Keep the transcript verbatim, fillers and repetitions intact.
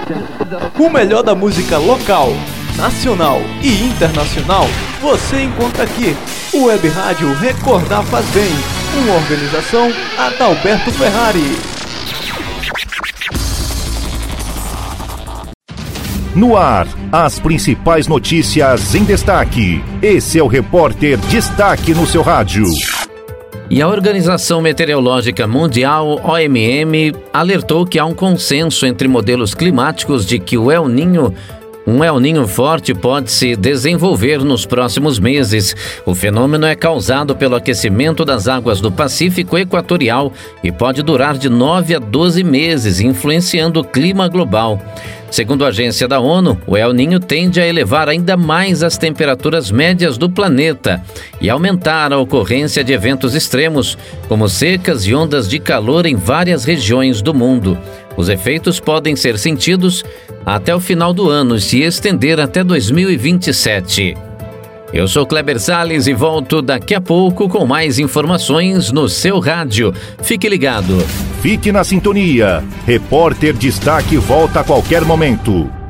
O melhor da música local, nacional e internacional você encontra aqui. O Web Rádio Recordar Faz Bem. Uma organização Adalberto Ferrari. No ar, as principais notícias em destaque. Esse é o Repórter Destaque no seu rádio. E a Organização Meteorológica Mundial, O M M, alertou que há um consenso entre modelos climáticos de que o El Niño, um El Niño forte pode se desenvolver nos próximos meses. O fenômeno é causado pelo aquecimento das águas do Pacífico Equatorial e pode durar de nove a doze meses, influenciando o clima global. Segundo a agência da ONU, o El Niño tende a elevar ainda mais as temperaturas médias do planeta e aumentar a ocorrência de eventos extremos, como secas e ondas de calor em várias regiões do mundo. Os efeitos podem ser sentidos até o final do ano e se estender até dois mil e vinte e sete. Eu sou Kleber Salles e volto daqui a pouco com mais informações no seu rádio. Fique ligado. Fique na sintonia. Repórter Destaque volta a qualquer momento.